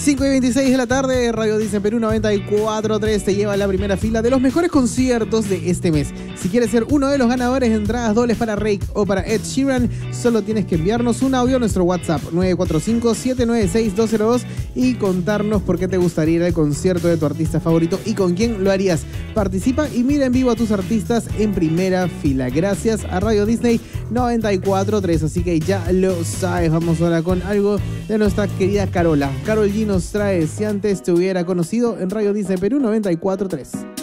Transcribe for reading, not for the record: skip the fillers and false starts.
5:26 de la tarde, Radio Disney Perú 94.3 te lleva a la primera fila de los mejores conciertos de este mes. Si quieres ser uno de los ganadores de entradas dobles para Rake o para Ed Sheeran, solo tienes que enviarnos un audio a nuestro WhatsApp 945-796-202 y contarnos por qué te gustaría ir al concierto de tu artista favorito y con quién lo harías. Participa y mira en vivo a tus artistas en primera fila. Gracias a Radio Disney 94.3, así que ya lo sabes. Vamos ahora con algo de nuestra querida Carola. Karol G nos trae Si antes te hubiera conocido en Radio Disney Perú 94.3.